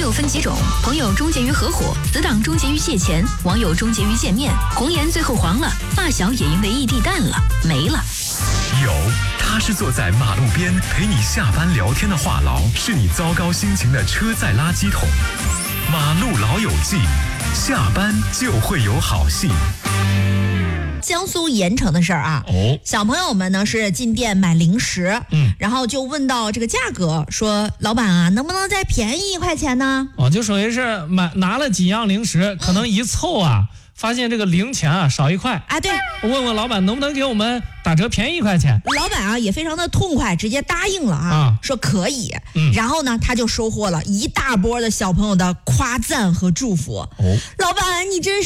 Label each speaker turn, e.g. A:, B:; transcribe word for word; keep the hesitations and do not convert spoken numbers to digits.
A: 友分几种，朋友终结于合伙，死党终结于借钱，网友终结于见面，红颜最后黄了，发小也因为异地淡了，没了。
B: 有，他是坐在马路边陪你下班聊天的话痨，是你糟糕心情的车载垃圾桶。马路老友记，下班就会有好戏。
C: 江苏盐城的事儿啊，
B: 哦，
C: 小朋友们呢是进店买零食，
D: 嗯，
C: 然后就问到这个价格，说老板啊，能不能再便宜一块钱呢？
D: 哦，就属于是买拿了几样零食，可能一凑啊，发现这个零钱啊少一块，
C: 啊，对，
D: 我问问老板能不能给我们打折便宜一块钱。
C: 老板啊也非常的痛快，直接答应了啊，
D: 啊
C: 说可以。
D: 嗯，
C: 然后呢，他就收获了一大波的小朋友的夸赞和祝福。
D: 哦，
C: 老板，你真是。